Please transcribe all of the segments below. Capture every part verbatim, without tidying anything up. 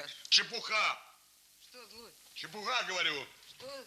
скажешь? Чепуха! Что злой? Чепуха, говорю. Что?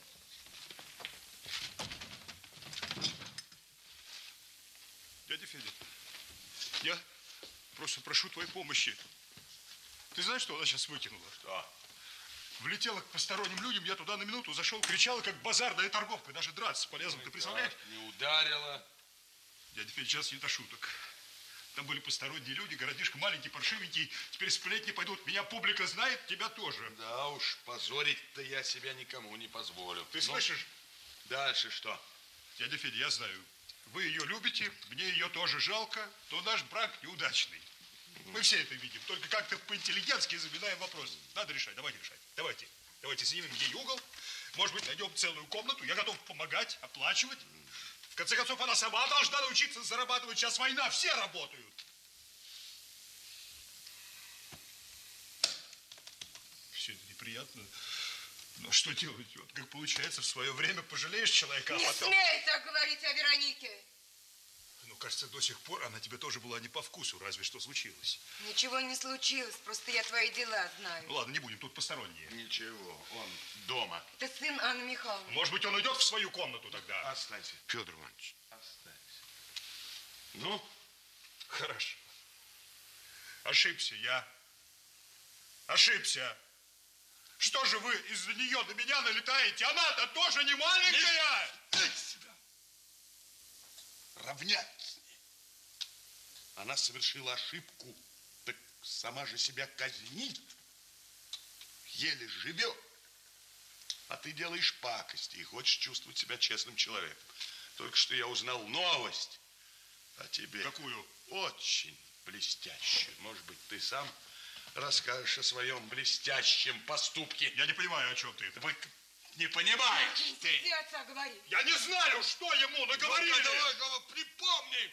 Дядя Федя, я просто прошу твоей помощи. Ты знаешь, что она сейчас выкинула? Что? Влетела к посторонним людям, я туда на минуту зашел, кричала, как базарная торговка, даже драться полезла. Ты представляешь? Так, не ударила. Дядя Федя, сейчас не до шуток. Там были посторонние люди, городишко маленький, паршивенький. Теперь сплетни пойдут. Меня публика знает, тебя тоже. Да уж, позорить-то я себя никому не позволю. Ты ну, слышишь? Дальше что? Дядя Федя, я знаю, вы ее любите, мне ее тоже жалко, но наш брак неудачный. Мы все это видим, только как-то по-интеллигентски заминаем вопрос. Надо решать, давайте решать. Давайте, давайте снимем ей угол. Может быть, найдем целую комнату. Я готов помогать, оплачивать. В конце концов, она сама должна научиться зарабатывать. Сейчас война, все работают. Все это неприятно. Но что делать? Вот как получается, в свое время пожалеешь человека, а Не потом... смей так говорить о Веронике. Ну, кажется, до сих пор она тебе тоже была не по вкусу, разве что случилось. Ничего не случилось, просто я твои дела знаю. Ну, ладно, не будем, тут посторонние. Ничего, он дома. Это сын Анны Михайловны. Может быть, он идет в свою комнату тогда? Останься. Федор Иванович. Останься. Ну? Хорошо. Ошибся я. Ошибся. Что же вы из-за нее на меня налетаете? Она-то тоже не маленькая! Дай сюда. Равнять с ней. Она совершила ошибку, так сама же себя казнит. Еле живет. А ты делаешь пакости и хочешь чувствовать себя честным человеком. Только что я узнал новость о тебе. Какую? Очень блестящую. Может быть, ты сам расскажешь о своем блестящем поступке. Я не понимаю, о чем ты это. Вы не понимаешь ты. Ты отца говори. Я не знаю, что ему наговорили. Ну-ка, давай, давай, припомни.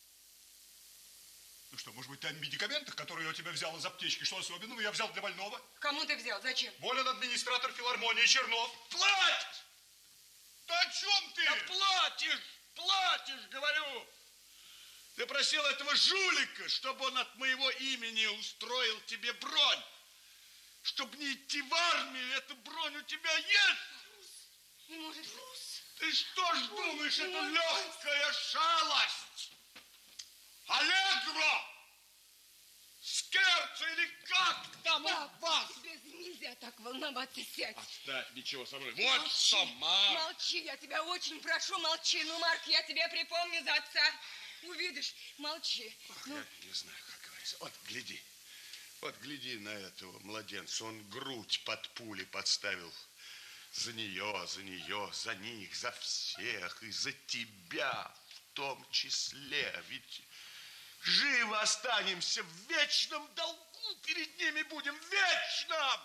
Ну что, может быть, ты о медикаментах, которые я у тебя взял из аптечки? Что особенного я взял для больного? Кому ты взял? Зачем? Болен администратор филармонии Чернов. Платишь! Да о чем ты? Да платишь! Платишь, говорю! Ты просил этого жулика, чтобы он от моего имени устроил тебе бронь. Чтобы не идти в армию, эта бронь у тебя есть. Не может быть. Ты что ж думаешь, это легкая шалость? Аллегро! Скерцо или как там у вас? Тебе нельзя так волноваться, сядь. Оставь, ничего со мной. Вот Молчи. сама. Молчи, я тебя очень прошу, молчи. Ну, Марк, я тебе припомню за отца. Увидишь, молчи. Ох, ну... я не знаю, как говорится. Вот, гляди. Вот, гляди на этого младенца. Он грудь под пули подставил. За нее, за нее, за них, за всех. И за тебя в том числе. Ведь живо останемся в вечном долгу. Перед ними будем в вечном.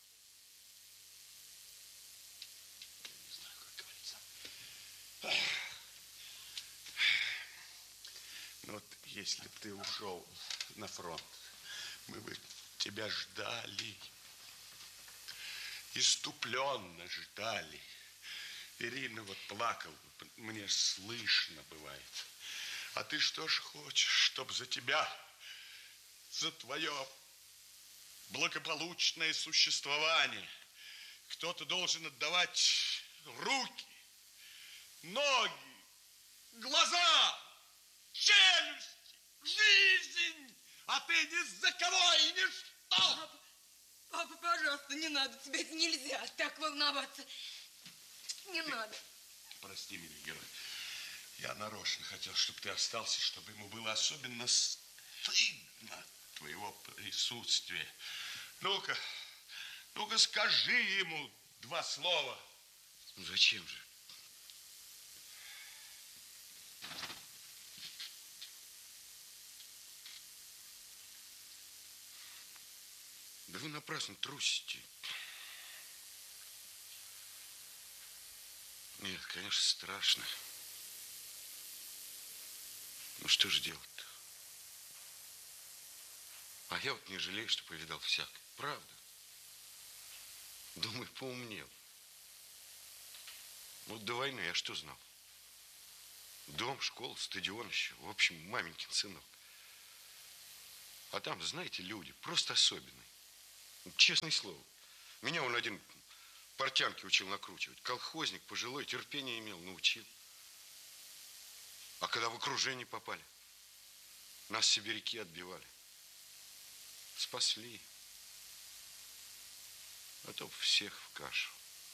Я не знаю, как говорится. Ну вот, если бы ты ушел на фронт, мы бы тебя ждали, иступленно ждали. Ирина вот плакала, мне слышно бывает. А ты что ж хочешь, чтобы за тебя, за твое благополучное существование кто-то должен отдавать руки, ноги, глаза, челюсти, жизнь, а ты ни за кого и ничто. Папа, папа, пожалуйста, не надо, тебе нельзя так волноваться. Не ты, надо. Прости, милый герой. Я нарочно хотел, чтобы ты остался, чтобы ему было особенно стыдно от твоего присутствия. Ну-ка, ну-ка скажи ему два слова. Ну зачем же? Да вы напрасно трусите. Нет, конечно, страшно. Ну что же делать-то? А я вот не жалею, что повидал всякое. Правда. Думаю, поумнел. Вот до войны я что знал? Дом, школа, стадион еще. В общем, маменькин сынок. А там, знаете, люди просто особенные. Честное слово. Меня он один портянки учил накручивать. Колхозник, пожилой, терпение имел, научил. А когда в окружение попали, нас сибиряки отбивали. Спасли. А то всех в кашу.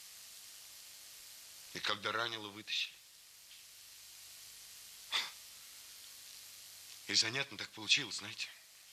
И когда ранило, вытащили. И занятно так получилось, знаете.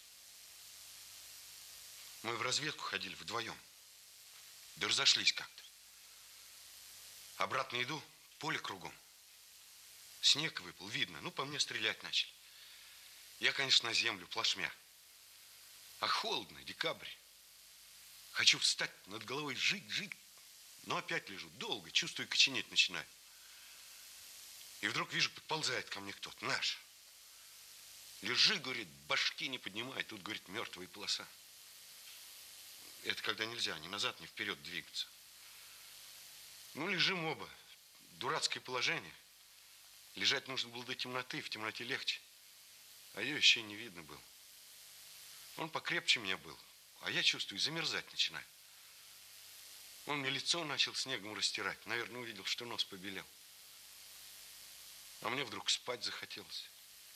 Мы в разведку ходили вдвоем. Да разошлись как-то. Обратно иду, поле кругом. Снег выпал, видно. Ну, по мне стрелять начали. Я, конечно, на землю, плашмя. А холодно, декабрь. Хочу встать, над головой жить, жить. Но опять лежу долго, чувствую, коченеть начинаю. И вдруг вижу, подползает ко мне кто-то, наш. Лежи, говорит, башки не поднимай. Тут, говорит, мертвая полоса. Это когда нельзя ни назад, ни вперед двигаться. Ну, лежим оба. Дурацкое положение. Лежать нужно было до темноты, в темноте легче. А ее еще не видно было. Он покрепче меня был, а я чувствую, замерзать начинаю. Он мне лицо начал снегом растирать. Наверное, увидел, что нос побелел. А мне вдруг спать захотелось.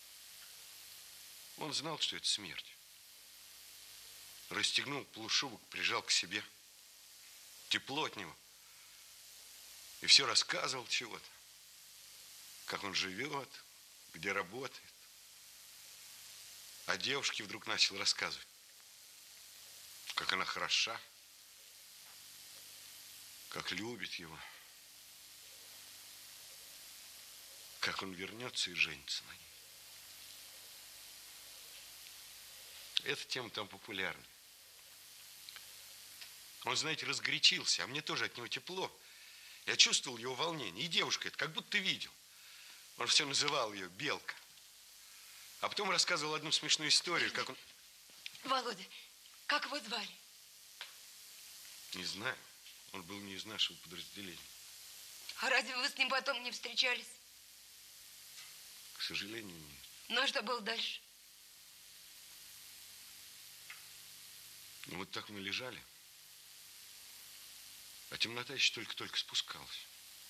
Он знал, что это смерть. Расстегнул полушубок, прижал к себе. Тепло от него. И все рассказывал чего-то. Как он живет, где работает. А девушке вдруг начал рассказывать. Как она хороша. Как любит его. Как он вернется и женится на ней. Эта тема там популярна. Он, знаете, разгорячился, а мне тоже от него тепло. Я чувствовал его волнение. И девушка это как будто видел. Он все называл ее Белка. А потом рассказывал одну смешную историю, как он... Володя, как его звали? Не знаю. Он был не из нашего подразделения. А разве вы с ним потом не встречались? К сожалению, нет. Ну, а что было дальше? Ну, вот так мы лежали. А темнота еще только-только спускалась.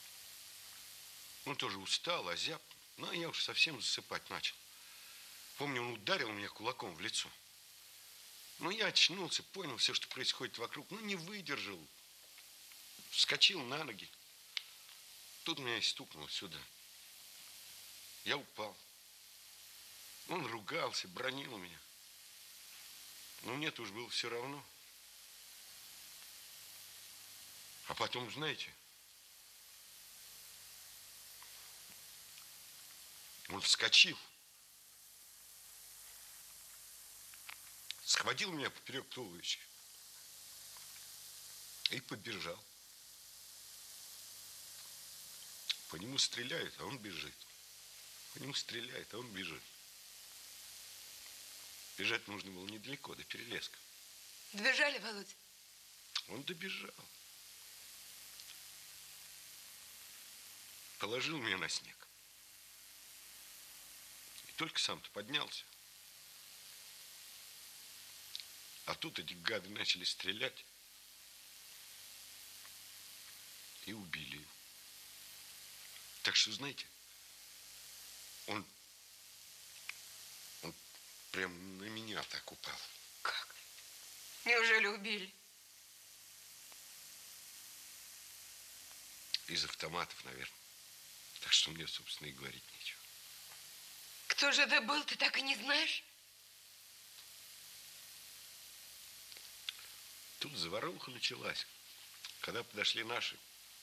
Он тоже устал, озяб. Ну, а я уж совсем засыпать начал. Помню, он ударил меня кулаком в лицо. Ну, я очнулся, понял все, что происходит вокруг. Ну, не выдержал. Вскочил на ноги. Тут меня и стукнуло сюда. Я упал. Он ругался, бранил меня. Но мне-то уж было все равно. А потом, знаете, он вскочил, схватил меня поперек туловища и побежал. По нему стреляют, а он бежит. По нему стреляют, а он бежит. Бежать нужно было недалеко, до перелеска. Добежали, Володя? Он добежал. Положил меня на снег. И только сам-то поднялся. А тут эти гады начали стрелять. И убили его. Так что, знаете, он, он прям на меня так упал. Как? Неужели убили? Из автоматов, наверное. Так что мне, собственно, и говорить нечего. Кто же это был, ты так и не знаешь? Тут заваруха началась. Когда подошли наши,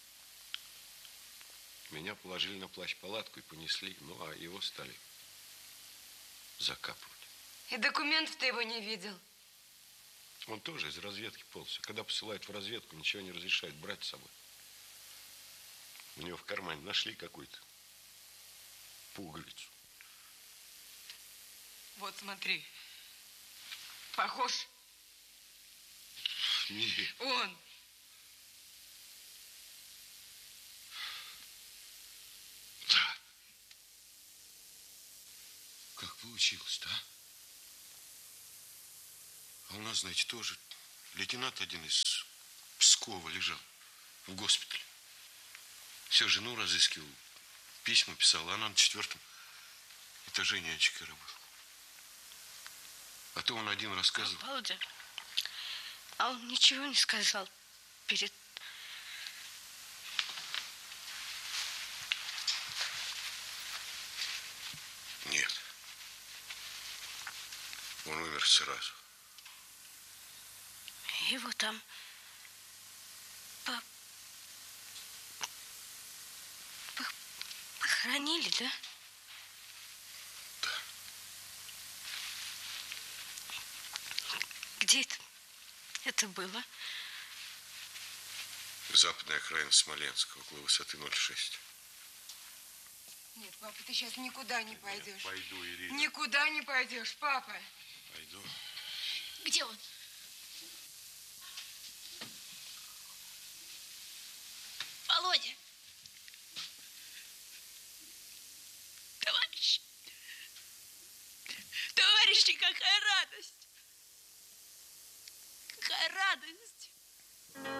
меня положили на плащ-палатку и понесли. Ну, а его стали закапывать. И документов ты его не видел? Он тоже из разведки полз. Когда посылают в разведку, ничего не разрешают брать с собой. У него в кармане нашли какую-то пуговицу. Вот смотри. Похож? Нет. Он. Да. Как получилось-то, а? А у нас, знаете, тоже Лейтенант один из Пскова лежал в госпитале. Все, жену разыскивал, письма писал, а она на четвертом этаже нянечкой работала. А то он один рассказывал. Володя, а он ничего не сказал перед... Нет. Он умер сразу. Его там по... по... похоронили, да? Да. Где это, это было? Западная окраина Смоленска, около высоты ноль шесть. Нет, папа, ты сейчас никуда не пойдешь. Пойду, Ирина. Никуда не пойдешь, папа. Пойду. Где он? Володя! Товарищи! Товарищи, какая радость! Какая радость!